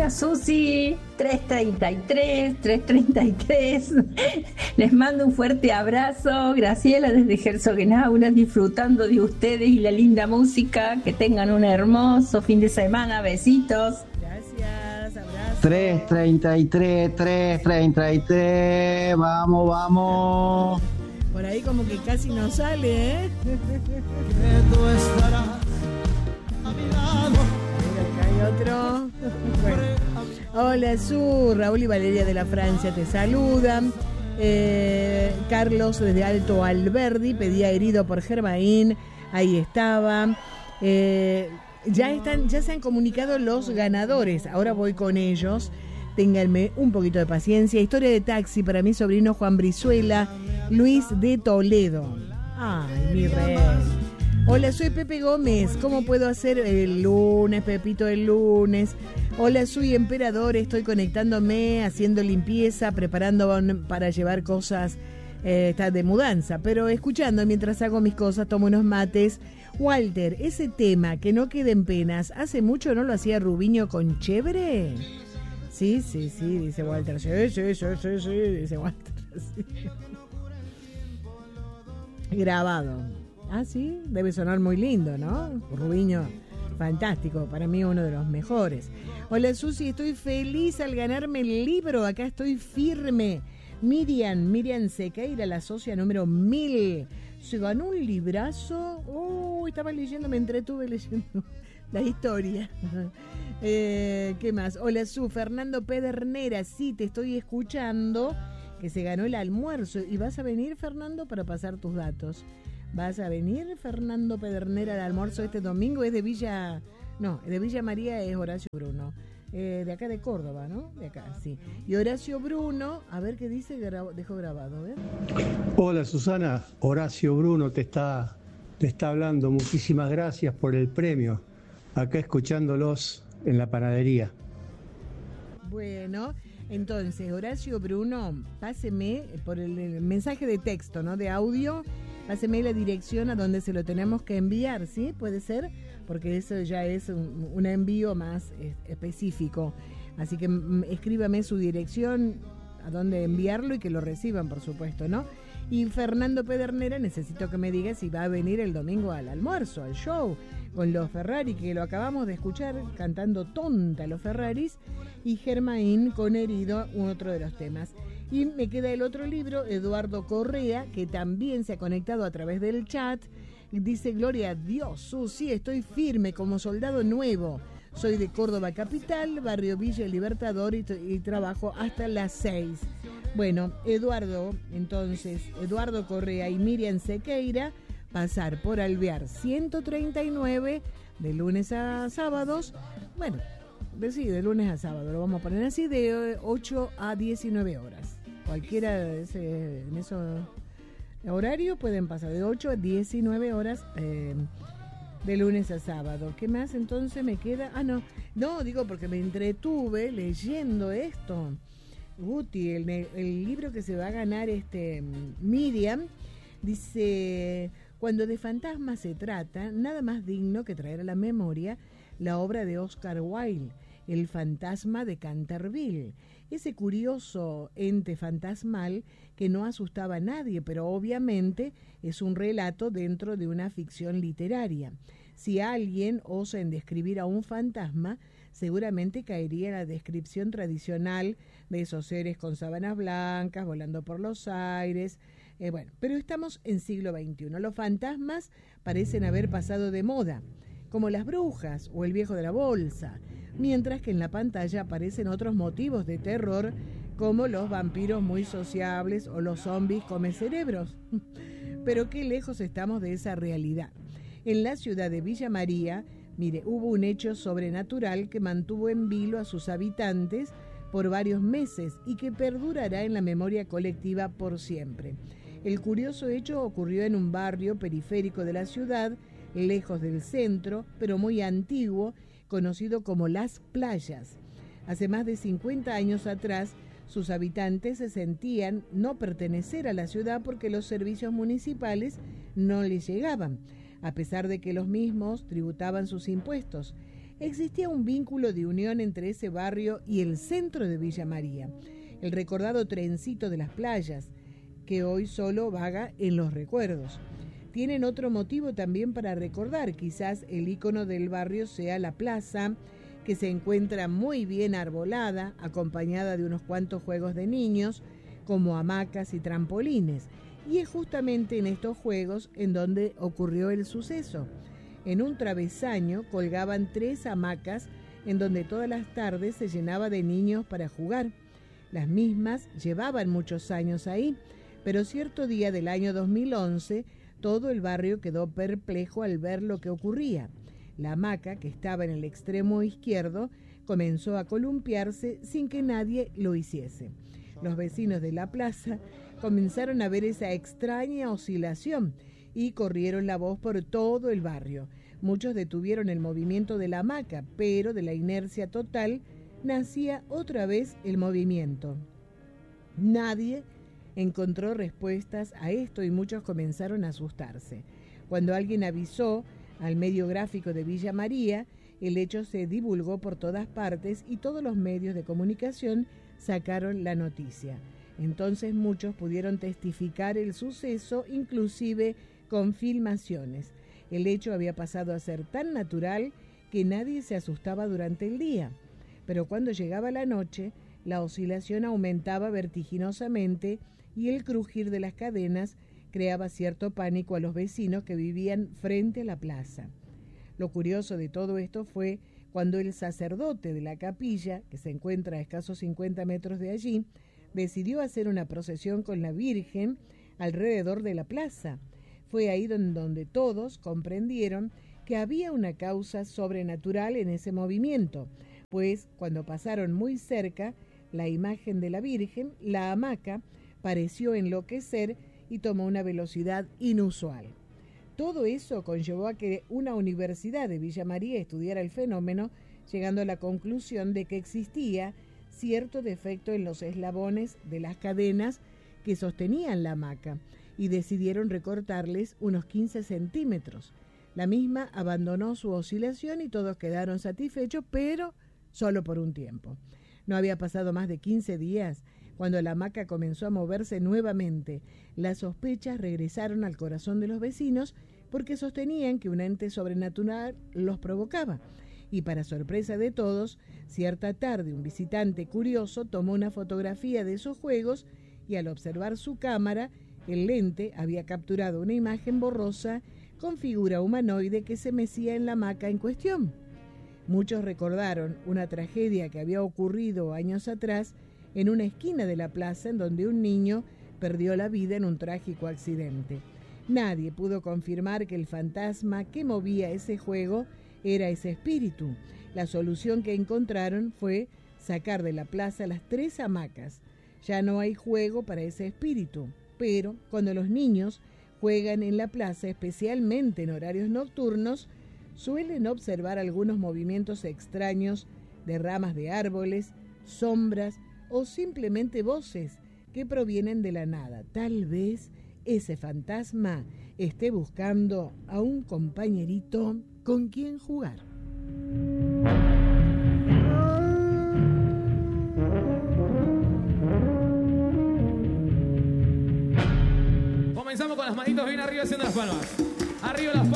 día, Susi. 3:33. Les mando un fuerte abrazo. Graciela desde Herzogenaurach, disfrutando de ustedes y la linda música. Que tengan un hermoso fin de semana. Besitos. Gracias, abrazo. 3:33. Vamos. Por ahí como que casi no sale, ¿eh? Quieto estarás a mi lado. Mira, acá hay otro. Bueno. Hola, Su, Raúl y Valeria de la Francia te saludan. Carlos desde Alto Alberdi pedía Herido por Germain. Ahí estaba. Ya se han comunicado los ganadores. Ahora voy con ellos. Ténganme un poquito de paciencia. Historia de taxi para mi sobrino Juan Brizuela, Luis de Toledo. Ay, mi rey. Hola, soy Pepe Gómez. ¿Cómo puedo hacer el lunes, Pepito, el lunes? Hola, soy Emperador. Estoy conectándome, haciendo limpieza, preparando para llevar cosas de mudanza, pero escuchando mientras hago mis cosas, tomo unos mates. Walter, ese tema, que no queden penas, ¿hace mucho no lo hacía Rubiño con Chévere? Sí, dice Walter. Sí, dice Walter. Sí. Grabado. Ah, sí, debe sonar muy lindo, ¿no? Rubiño, fantástico, para mí uno de los mejores. Hola, Susi, estoy feliz al ganarme el libro, acá estoy firme. Miriam Sequeira, la socia número 1000. Se ganó un librazo. Estaba leyendo, me entretuve leyendo la historia. ¿Qué más? Hola, Fernando Pedernera, sí, te estoy escuchando, que se ganó el almuerzo. ¿Y vas a venir, Fernando, para pasar tus datos? ¿Vas a venir, Fernando Pedernera, al almuerzo este domingo? Es de Villa... No, de Villa María es Horacio Bruno. De acá de Córdoba, ¿no? De acá, sí. Y Horacio Bruno, a ver qué dice, dejó grabado, ¿eh? Hola, Susana. Horacio Bruno te está hablando. Muchísimas gracias por el premio. Acá escuchándolos en la panadería. Bueno, entonces, Horacio Bruno, páseme por el mensaje de texto, ¿no? De audio, páseme la dirección a donde se lo tenemos que enviar, ¿sí? ¿Puede ser? Porque eso ya es un envío más específico. Así que escríbame su dirección, a dónde enviarlo y que lo reciban, por supuesto, ¿no? Y Fernando Pedernera, necesito que me diga si va a venir el domingo al almuerzo, al show, con los Ferrari, que lo acabamos de escuchar cantando Tonta los Ferraris, y Germain con Herido, otro de los temas. Y me queda el otro libro, Eduardo Correa, que también se ha conectado a través del chat. Dice, gloria a Dios, sí, estoy firme como soldado nuevo. Soy de Córdoba capital, barrio Villa Libertador y trabajo hasta las 6. Bueno, Eduardo Correa y Miriam Sequeira, pasar por Alvear 139 de lunes a sábados. Bueno, sí, de lunes a sábado, lo vamos a poner así, de 8 a 19 horas. Cualquiera en eso... horario pueden pasar de 8 a 19 horas de lunes a sábado. ¿Qué más entonces me queda? No, digo porque me entretuve leyendo esto. Guti, el libro que se va a ganar Miriam, dice, cuando de fantasmas se trata, nada más digno que traer a la memoria la obra de Oscar Wilde, El fantasma de Canterville. Ese curioso ente fantasmal que no asustaba a nadie, pero obviamente es un relato dentro de una ficción literaria. Si alguien osa en describir a un fantasma, seguramente caería en la descripción tradicional de esos seres con sábanas blancas, volando por los aires. Pero estamos en siglo XXI. Los fantasmas parecen haber pasado de moda, como las brujas o el viejo de la bolsa, mientras que en la pantalla aparecen otros motivos de terror, como los vampiros muy sociables o los zombies come cerebros. Pero qué lejos estamos de esa realidad. En la ciudad de Villa María, mire, hubo un hecho sobrenatural que mantuvo en vilo a sus habitantes por varios meses y que perdurará en la memoria colectiva por siempre. El curioso hecho ocurrió en un barrio periférico de la ciudad, lejos del centro, pero muy antiguo, conocido como Las Playas. Hace más de 50 años atrás, sus habitantes se sentían no pertenecer a la ciudad porque los servicios municipales no les llegaban, a pesar de que los mismos tributaban sus impuestos. existía un vínculo de unión entre ese barrio y el centro de Villa María, el recordado trencito de las playas, que hoy solo vaga en los recuerdos. Tienen otro motivo también para recordar, quizás el ícono del barrio sea la plaza, que se encuentra muy bien arbolada, acompañada de unos cuantos juegos de niños, como hamacas y trampolines, y es justamente en estos juegos en donde ocurrió el suceso. En un travesaño colgaban 3 hamacas en donde todas las tardes se llenaba de niños para jugar. Las mismas llevaban muchos años ahí, pero cierto día del año 2011 todo el barrio quedó perplejo al ver lo que ocurría. La hamaca, que estaba en el extremo izquierdo, comenzó a columpiarse sin que nadie lo hiciese. Los vecinos de la plaza comenzaron a ver esa extraña oscilación y corrieron la voz por todo el barrio. Muchos detuvieron el movimiento de la hamaca, pero de la inercia total nacía otra vez el movimiento. Nadie encontró respuestas a esto y muchos comenzaron a asustarse. Cuando alguien avisó al medio gráfico de Villa María, el hecho se divulgó por todas partes y todos los medios de comunicación sacaron la noticia. Entonces muchos pudieron testificar el suceso, inclusive con filmaciones. El hecho había pasado a ser tan natural que nadie se asustaba durante el día. Pero cuando llegaba la noche, la oscilación aumentaba vertiginosamente y el crujir de las cadenas creaba cierto pánico a los vecinos que vivían frente a la plaza. Lo curioso de todo esto fue cuando el sacerdote de la capilla, que se encuentra a escasos 50 metros de allí, decidió hacer una procesión con la Virgen alrededor de la plaza. Fue ahí donde todos comprendieron que había una causa sobrenatural en ese movimiento, pues cuando pasaron muy cerca la imagen de la Virgen, la hamaca pareció enloquecer y tomó una velocidad inusual. Todo eso conllevó a que una universidad de Villa María estudiara el fenómeno, llegando a la conclusión de que existía cierto defecto en los eslabones de las cadenas que sostenían la hamaca y decidieron recortarles unos 15 centímetros. La misma abandonó su oscilación y todos quedaron satisfechos, pero solo por un tiempo. No había pasado más de 15 días cuando la hamaca comenzó a moverse nuevamente. Las sospechas regresaron al corazón de los vecinos porque sostenían que un ente sobrenatural los provocaba. Y para sorpresa de todos, cierta tarde un visitante curioso tomó una fotografía de esos juegos y al observar su cámara, el lente había capturado una imagen borrosa con figura humanoide que se mecía en la hamaca en cuestión. Muchos recordaron una tragedia que había ocurrido años atrás en una esquina de la plaza en donde un niño perdió la vida en un trágico accidente. Nadie pudo confirmar que el fantasma que movía ese juego era ese espíritu. La solución que encontraron fue sacar de la plaza las 3 hamacas. Ya no hay juego para ese espíritu, pero cuando los niños juegan en la plaza, especialmente en horarios nocturnos, suelen observar algunos movimientos extraños de ramas de árboles, sombras o simplemente voces que provienen de la nada. Tal vez ese fantasma esté buscando a un compañerito con quien jugar. Comenzamos con las manitos bien arriba haciendo las palmas. Arriba las